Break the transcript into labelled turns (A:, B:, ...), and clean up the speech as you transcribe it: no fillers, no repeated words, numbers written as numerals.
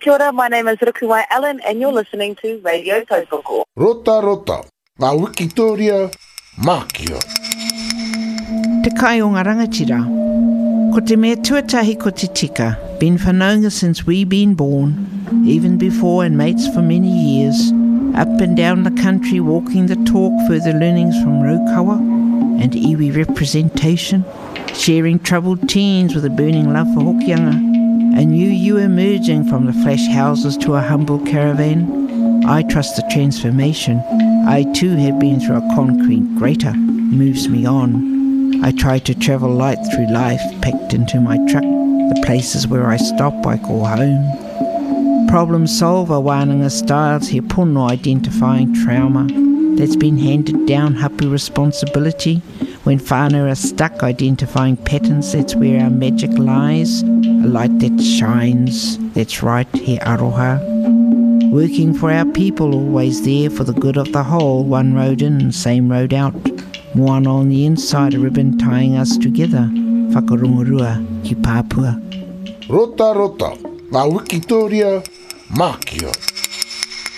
A: Kia ora, my name is Rukuwai Allen and you're listening to Radio Taupoko.
B: Rota rota, ngā Wikitoria, mākia.
C: Te kai o ngā rangatira. Ko te mea tuatahi ko te tika. Been whanaunga since we been born, even before and mates for many years. Up and down the country walking the talk, further learnings from Raukawa and iwi representation. Sharing troubled teens with a burning love for Hokianga. A new you emerging from the flash houses to a humble caravan. I trust the transformation. I too have been through a concrete grater. Moves me on. I try to travel light through life, packed into my truck. The places where I stop I call home. Problem solver wānanga styles, he pono identifying trauma that's been handed down, hapu responsibility. When whānau are stuck identifying patterns, that's where our magic lies. A light that shines, that's right, he aroha. Working for our people, always there for the good of the whole. One road in, same road out. Moana on the inside, a ribbon tying us together. Whakarungurua ki Papua.
B: Rota rota, ngā Wikitoria, mākia.